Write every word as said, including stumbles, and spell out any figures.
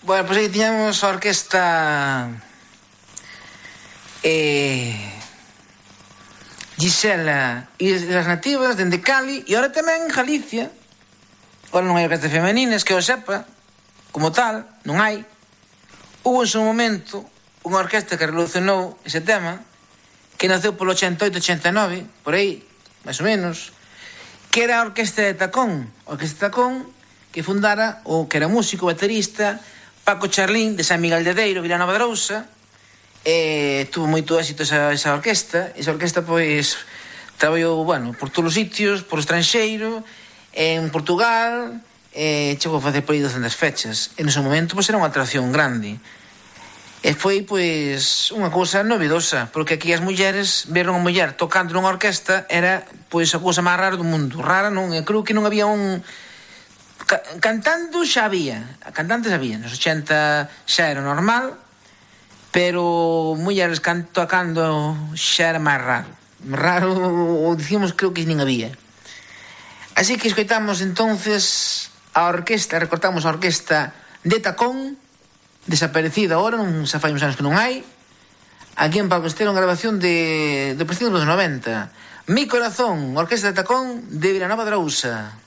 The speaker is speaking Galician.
Bueno, pois aí tiñamos a orquesta eh, Gisela e as nativas dende Cali, e ahora tamén en Galicia. Ahora non hai orquestas femeninas, que eu sepa, como tal, non hai. Hubo en seu momento unha orquesta que revolucionou ese tema, que naceu polo ochenta e oito, ochenta e nove, por aí, máis ou menos, que era a orquesta de Tacón. A orquesta de Tacón, que fundara o que era músico, baterista, Paco Charlín, de San Miguel de Deiro, Vilanova de Arousa. Eh, tuvo moito éxito esa, esa orquesta. Esa orquesta, pois, traballou, bueno, por todos os sitios, por estranxeiro, en Portugal, eh, chegou a facer por aí docentas fechas. En ese momento, pois, era unha atracción grande. E foi, pois, unha cousa novedosa, porque aquí as mulleres, ver unha muller tocando nunha orquesta, era, pois, a cousa máis rara do mundo. Rara non, eu creo que non había un... Cantando xa había, cantantes había, nos ochenta xa era normal, pero mulleres can, tocando xa era máis raro. Raro, ou dicimos, creo que nin había. Así que escoitamos entonces a orquesta, recortamos a orquesta de Tacón, desaparecida ahora, non xa fai uns anos que non hai, aquí en Palco Estero, en grabación de, de principios dos noventa. Mi Corazón, orquesta de Tacón de Vilanova de Arousa.